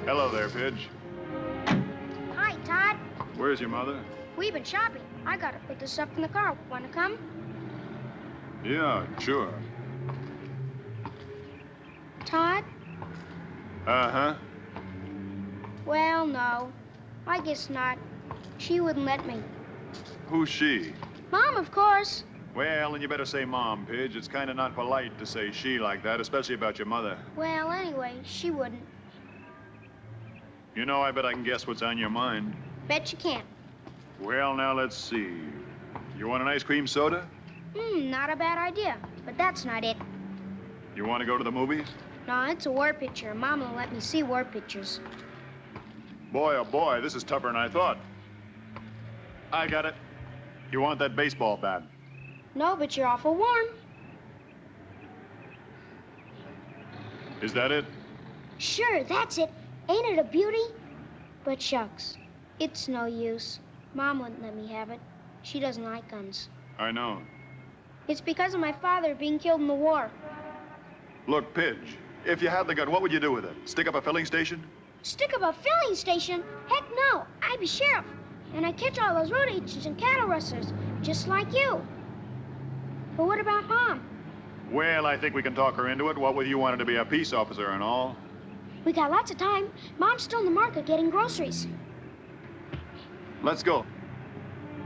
Hello there, Pidge. Hi, Todd. Where's your mother? We've been shopping. I gotta put this stuff in the car. Wanna come? Yeah, sure. Todd? Uh-huh. Well, no. I guess not. She wouldn't let me. Who's she? Mom, of course. Well, then you better say Mom, Pidge. It's kind of not polite to say she like that, especially about your mother. Well, anyway, she wouldn't. You know, I bet I can guess what's on your mind. Bet you can't. Well, now, let's see. You want an ice cream soda? Not a bad idea. But that's not it. You want to go to the movies? No, it's a war picture. Mom won't let me see war pictures. Boy, oh boy, this is tougher than I thought. I got it. You want that baseball bat? No, but you're awful warm. Is that it? Sure, that's it. Ain't it a beauty? But shucks, it's no use. Mom wouldn't let me have it. She doesn't like guns. I know. It's because of my father being killed in the war. Look, Pidge, if you had the gun, what would you do with it? Stick up a filling station? Stick up a filling station? Heck no, I'd be sheriff. And I'd catch all those road agents and cattle rustlers, just like you. But what about Mom? Well, I think we can talk her into it. What with you wanting to be a peace officer and all? We got lots of time. Mom's still in the market getting groceries. Let's go.